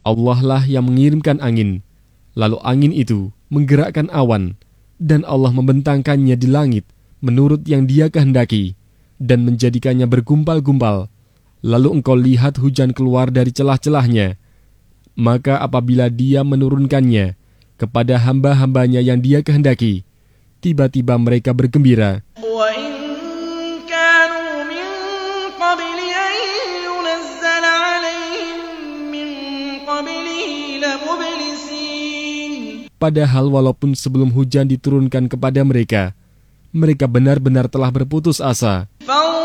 Allah lah yang mengirimkan angin, lalu angin itu menggerakkan awan, dan Allah membentangkannya di langit menurut yang Dia kehendaki, dan menjadikannya bergumpal-gumpal. Lalu engkau lihat hujan keluar dari celah-celahnya. Maka apabila Dia menurunkannya kepada hamba-hambanya yang Dia kehendaki, tiba-tiba mereka bergembira. Padahal walaupun sebelum hujan diturunkan kepada mereka, mereka benar-benar telah berputus asa.